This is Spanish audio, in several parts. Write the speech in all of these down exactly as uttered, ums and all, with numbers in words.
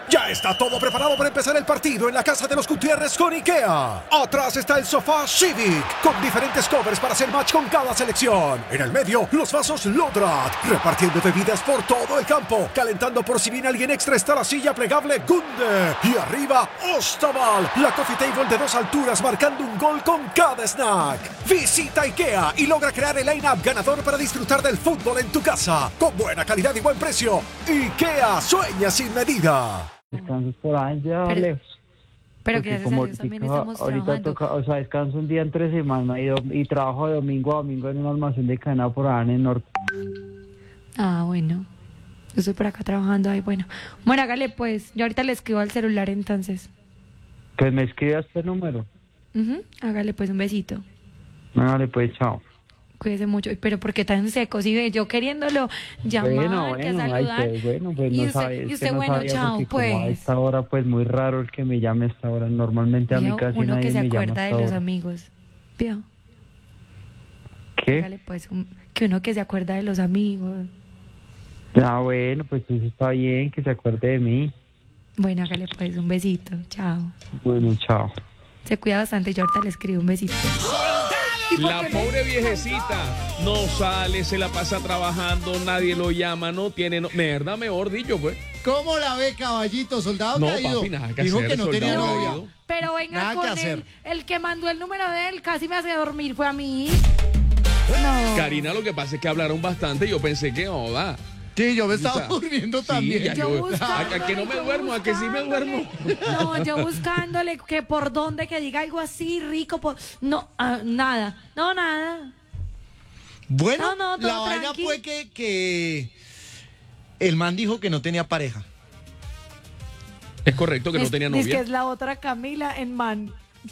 Ya está todo preparado para empezar el partido en la casa de los Gutiérrez con IKEA. Atrás está el sofá Civic, con diferentes covers para hacer match con cada selección. En el medio, los vasos Lodrat, repartiendo bebidas por todo el campo. Calentando por si viene alguien extra está la silla plegable Gunde. Y arriba, Ostaval, la coffee table de dos alturas marcando un gol con cada snack. Visita IKEA y logra crear el line-up ganador para disfrutar del fútbol en tu casa. Con buena calidad y buen precio. IKEA, sueña sin medida. Descansos por ahí, ya Pero- lejos. Pero Porque gracias a como Dios también ahorita- estamos ahorita trabajando. toca, o sea, descanso un día entre semana y, do- y trabajo de domingo a domingo en un almacén de cadena por allá en el norte. Ah, bueno. Yo estoy por acá trabajando ahí, bueno. Bueno, hágale pues. Yo ahorita le escribo al celular entonces. Pues me escribe a este número. Ujú, hágale pues un besito. Vale, pues chao. Cuídese mucho. Pero ¿por qué tan seco? Si ve, yo queriéndolo llamar, Bueno, que bueno, ay, saludar. pues, bueno, pues y no usted, sabe, y es usted que no bueno, sabía chao, porque como a pues. esta hora, pues muy raro el que me llame a esta hora. Normalmente a mí Vio, casi uno nadie que se me llama acuerda a de esta los hora. amigos. Vio, ¿Qué? hágale pues, un- que uno que se acuerda de los amigos. Ah, bueno, pues eso está bien, que se acuerde de mí. Bueno, hágale pues un besito. Chao. Bueno, chao. Se cuida bastante. Yo ahorita le escribo un besito. La pobre viejecita no sale, se la pasa trabajando, nadie lo llama, no tiene, no, mierda, mejor dicho, pues. ¿Cómo la ve, caballito? Soldado No, caído. papi, nada que Dijo hacer, que no tenía soldado novia. caído. Pero venga Nada que con hacer. él. El que mandó el número de él casi me hace dormir. Fue a mí. No. Karina, lo que pasa es que hablaron bastante y yo pensé que, joda. Sí, yo me O sea, estaba durmiendo sí, también. ya Yo yo- buscándole, a, a que no me yo duermo, a que sí me duermo. buscándole. No, yo buscándole que por dónde, que diga algo así rico. Por... No, ah, nada. No, nada. Bueno, No, no, todo la vaina tranqui. fue que, que el man dijo que no tenía pareja. Es correcto que no Es- tenía dice que novia. es la otra Camila en man.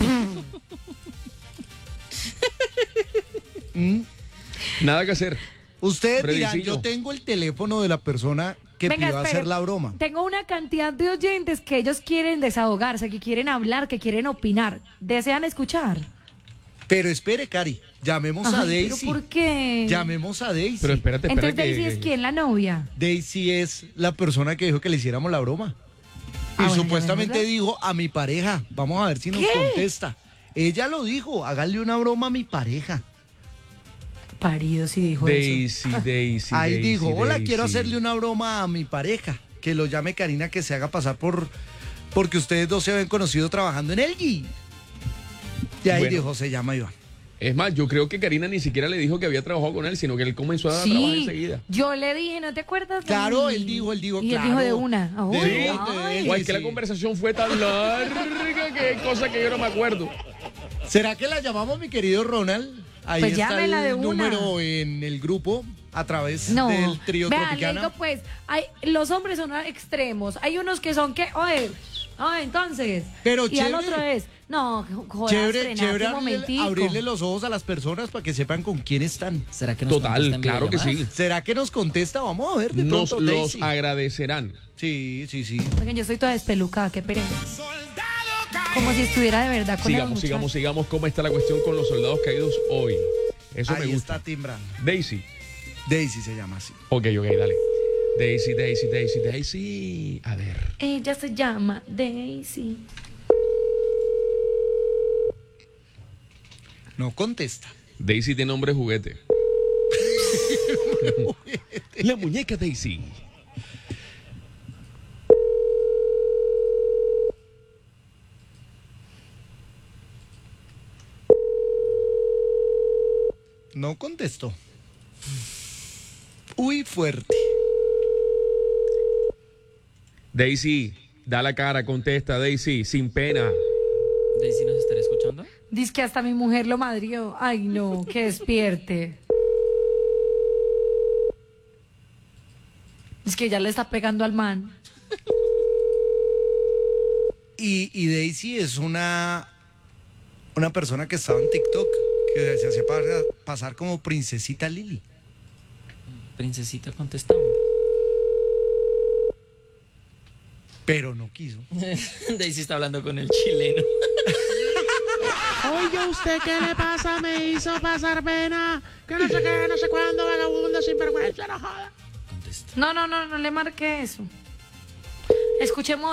¿Mm? Nada que hacer. Ustedes dirán, Fredicillo. yo tengo el teléfono de la persona que Venga, pidió espere. hacer la broma. Tengo una cantidad de oyentes que ellos quieren desahogarse, que quieren hablar, que quieren opinar. ¿Desean escuchar? Pero espere, Cari, llamemos a Ay, ¿pero Daisy. por qué? Llamemos a Daisy. Pero espérate, espérate. Entonces Daisy que, es quién, la novia. Daisy es la persona que dijo que le hiciéramos la broma. Y Ah, bueno, supuestamente ¿verdad? dijo a mi pareja. Vamos a ver si nos ¿Qué? contesta. Ella lo dijo, hágale una broma a mi pareja. Parido si dijo eso. Daisy, Daisy. Ahí Daisy, dijo, hola, Daisy. quiero hacerle una broma a mi pareja. Que lo llame Karina, que se haga pasar por... Porque ustedes dos se habían conocido trabajando en el G. Y ahí Bueno. dijo, se llama Iván. Es más, yo creo que Karina ni siquiera le dijo que había trabajado con él, sino que él comenzó a trabajar Sí, enseguida. yo le dije, ¿no te acuerdas? de Claro, mí? él dijo, él dijo, Y claro. él dijo de una. De Ay, dos, de ay. él. O es que la sí. conversación fue tan larga que hay cosas que yo no me acuerdo. ¿Será que la llamamos, mi querido Ronald? Ahí Pues está llámela de el una. número en el grupo a través No, del trío vean, le Tropicana. digo pues, hay, los hombres son extremos. Hay unos que son que, oye, oye, entonces. Pero y al chévere. otro es, no, jodas, Chévere, frenate chévere un abrirle, momentico. abrirle los ojos a las personas para que sepan con quién están. ¿Será que nos Total, contesta en claro que videollamadas? sí. ¿Será que nos contesta? Vamos a ver de Nos pronto, los Daisy. agradecerán. Sí, sí, sí. Oigan, yo estoy toda despelucada, qué pereza. Como si estuviera de verdad con Sigamos, el sigamos, muchacho. sigamos. ¿Cómo está la cuestión con los soldados caídos hoy? Eso Ahí me gusta. está timbrando. Daisy. Daisy se llama así. Ok, ok, dale. Daisy, Daisy, Daisy, Daisy. A ver. Ella se llama Daisy. No contesta. Daisy tiene nombre de juguete. La muñeca Daisy. No contestó. Uy, fuerte. Daisy, da la cara, contesta, Daisy, sin pena. Daisy, ¿nos estará escuchando? Dice que hasta mi mujer lo madrió. Ay, no, que despierte. Es que ya le está pegando al man. Y, y Daisy es una, una persona que estaba en TikTok, que se hacía pa- pasar como princesita Lili. Princesita, contestamos. Pero no quiso. Daisy está hablando con el chileno. Oye, ¿usted qué le pasa? Me hizo pasar pena. Que no sé qué, no sé cuándo, vagabundo, sinvergüenza, no joda. Contesta. No, no, no, no le marque eso. Escuchemos